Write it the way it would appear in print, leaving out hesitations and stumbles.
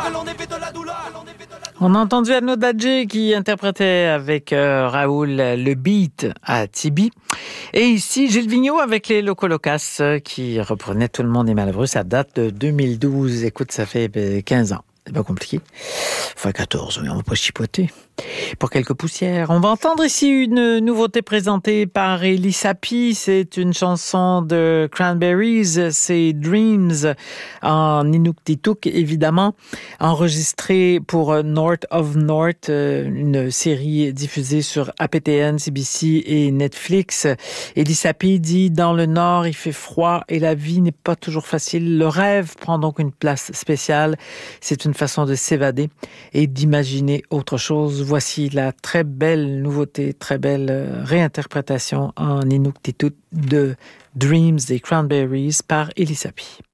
On a entendu Arnaud Dadje qui interprétait avec Raoul le beat à Tibi. Et ici, Gilles Vigneault avec les Loco Locas qui reprenaient Tout le monde est malheureux. Ça date de 2012. Écoute, ça fait 15 ans. C'est pas compliqué. Enfin 14, mais on va pas chipoter. Pour quelques poussières. On va entendre ici une nouveauté présentée par Elie Sapi. C'est une chanson de Cranberries. C'est Dreams en Inuktitut, évidemment. Enregistrée pour North of North, une série diffusée sur APTN, CBC et Netflix. Elie Sapi dit, dans le Nord, il fait froid et la vie n'est pas toujours facile. Le rêve prend donc une place spéciale. C'est une façon de s'évader et d'imaginer autre chose. Voici la très belle nouveauté, très belle réinterprétation en Inuktitut de Dreams des Cranberries par Elie Sapi.